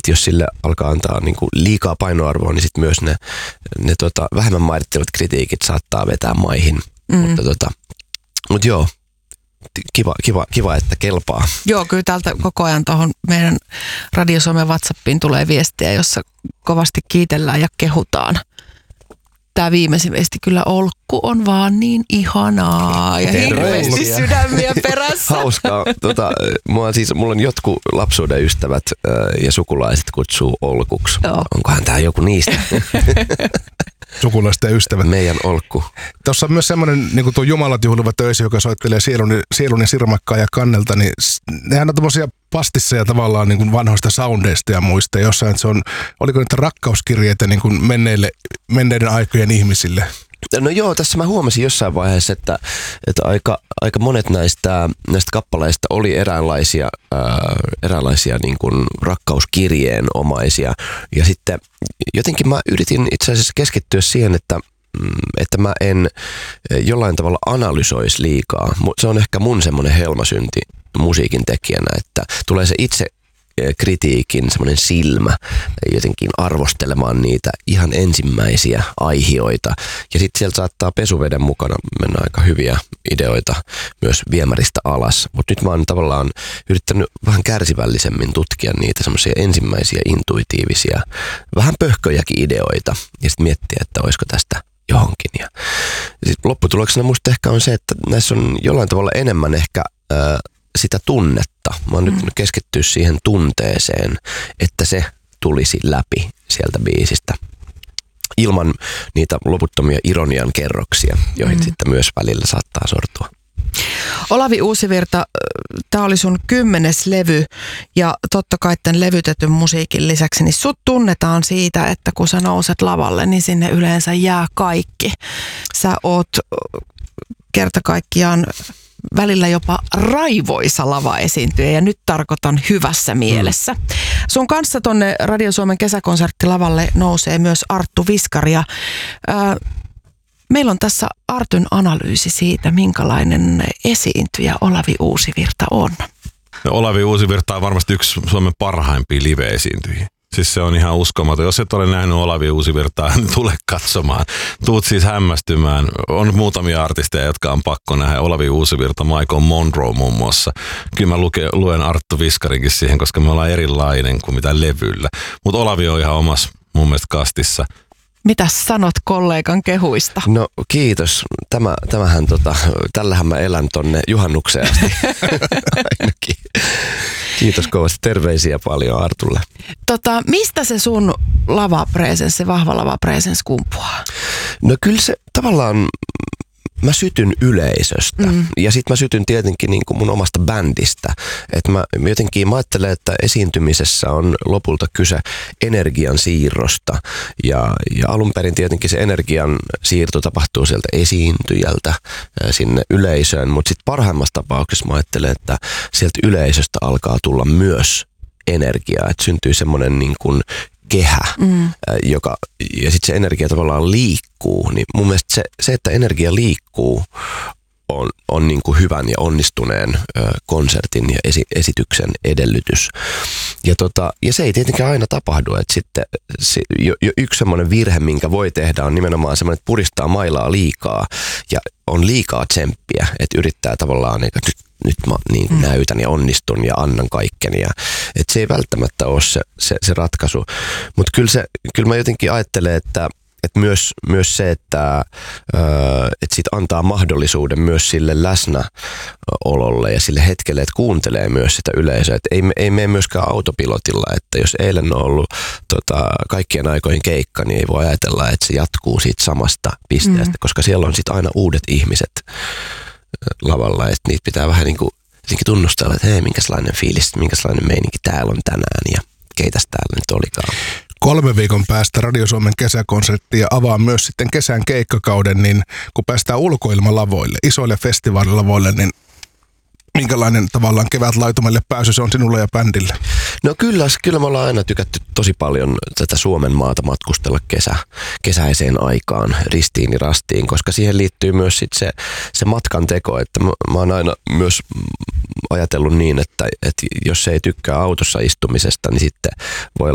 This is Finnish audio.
että jos sille alkaa antaa niin kuin liikaa painoarvoa, niin sitten myös ne vähemmän mairittelut kritiikit saattaa vetää maihin. Mutta joo, kiva, että kelpaa. Joo, kyllä täältä koko ajan tuohon meidän Radio Suomen WhatsAppiin tulee viestiä, jossa kovasti kiitellään ja kehutaan. Tämä viimeisin viesti kyllä, Olkku on vaan ihanaa ja hirveästi sydämiä perässä. Hauskaa. Mulla on jotkut lapsuuden ystävät ja sukulaiset kutsuu Olkuksi. Joo. Onkohan tämä joku niistä? Sukulaisten ystävät. Meidän Olkku. Tuossa on myös semmoinen niin kuin tuo Jumalat juhliva töisi, joka soittelee sieluni sirmakkaa ja kannelta, niin nehän on tommosia pastisseja tavallaan niin kuin vanhoista soundeista ja muista. Jossain se on, oliko niitä rakkauskirjeitä niin kuin menneiden aikojen ihmisille? No joo, tässä mä huomasin jossain vaiheessa, että aika monet näistä kappaleista oli eräänlaisia niin kuin rakkauskirjeenomaisia. Ja sitten jotenkin mä yritin itse asiassa keskittyä siihen, että mä en jollain tavalla analysoisi liikaa. Se on ehkä mun semmoinen helmasynti musiikin tekijänä, että tulee se itse kritiikin semmoinen silmä jotenkin arvostelemaan niitä ihan ensimmäisiä aihioita. Ja sitten sieltä saattaa pesuveden mukana mennä aika hyviä ideoita myös viemäristä alas. Mutta nyt mä oon tavallaan yrittänyt vähän kärsivällisemmin tutkia niitä semmoisia ensimmäisiä intuitiivisia, vähän pöhköjäkin ideoita. Ja sitten miettiä, että olisiko tästä johonkin. Ja lopputuloksena musta ehkä on se, että näissä on jollain tavalla enemmän ehkä sitä tunnetta. Mä oon nyt keskittyä siihen tunteeseen, että se tulisi läpi sieltä biisistä. Ilman niitä loputtomia ironian kerroksia, joihin sitten myös välillä saattaa sortua. Olavi Uusivirta, tämä oli sun 10. levy ja totta kai tämän levytetyn musiikin lisäksi, niin sut tunnetaan siitä, että kun sä nouset lavalle, niin sinne yleensä jää kaikki. Sä oot kerta kaikkiaan välillä jopa raivoisa lavaesiintyjä ja nyt tarkoitan hyvässä mielessä. Sun kanssa tonne Radio Suomen kesäkonserttilavalle nousee myös Arttu Viskari ja meillä on tässä Artun analyysi siitä, minkälainen esiintyjä Olavi Uusivirta on. No, Olavi Uusivirta on varmasti yksi Suomen parhaimpia live-esiintyjiä. Siis se on ihan uskomaton. Jos et ole nähnyt Olavi Uusivirtaa, niin tule katsomaan. Tuut siis hämmästymään. On muutamia artisteja, jotka on pakko nähdä. Olavi Uusivirta, Michael Monroe muun muassa. Kyllä mä luen Arttu Viskarinkin siihen, koska me ollaan erilainen kuin mitä levyllä. Mutta Olavi on ihan omassa mun mielestä kastissa. Mitäs sanot kollegan kehuista? No kiitos. Tällähän mä elän tonne juhannukseen asti. Ainakin. Kiitos kovasti. Terveisiä paljon Artulle. Mistä se sun lavapresenssi, vahva lavapresenssi kumpuaa? No kyllä se tavallaan, mä sytyn yleisöstä ja sit mä sytyn tietenkin niin kuin mun omasta bändistä. Että mä ajattelen, että esiintymisessä on lopulta kyse energian siirrosta ja alun perin tietenkin se energian siirto tapahtuu sieltä esiintyjältä sinne yleisöön, mutta sit parhaimmassa tapauksessa mä ajattelen, että sieltä yleisöstä alkaa tulla myös energiaa, että syntyy semmoinen niin kuin kehä, ja sitten se energia tavallaan liikkuu, niin mun mielestä se että energia liikkuu, on niin kuin hyvän ja onnistuneen konsertin ja esityksen edellytys. Ja se ei tietenkään aina tapahdu, että sitten yksi semmoinen virhe, minkä voi tehdä, on nimenomaan semmoinen, että puristaa mailaa liikaa ja on liikaa tsemppiä, että yrittää tavallaan, että nyt mä niin näytän ja onnistun ja annan kaikkeni. Että se ei välttämättä ole se ratkaisu. Mutta kyllä mä jotenkin ajattelen, että myös se, että sit antaa mahdollisuuden myös sille läsnäololle ja sille hetkelle, että kuuntelee myös sitä yleisöä. Että ei mene myöskään autopilotilla, että jos eilen on ollut kaikkien aikojen keikka, niin ei voi ajatella, että se jatkuu siitä samasta pisteestä, koska siellä on sitten aina uudet ihmiset lavalla, että niitä pitää vähän niin kuin tunnustella, että hei, minkälainen fiilis, minkälainen meininki täällä on tänään ja keitäs täällä nyt olikaan. 3 viikon päästä Radio Suomen kesäkonsertti ja avaa myös sitten kesän keikkakauden, niin kun päästään ulkoilmalavoille, isoille festivaalilavoille, niin minkälainen tavallaan kevätlaitumelle pääsy se on sinulle ja bändille? No kyllä me ollaan aina tykätty tosi paljon tätä Suomen maata matkustella kesäiseen aikaan ristiin ja rastiin, koska siihen liittyy myös sit se matkan teko, että mä oon aina myös ajatellut niin, että jos ei tykkää autossa istumisesta, niin sitten voi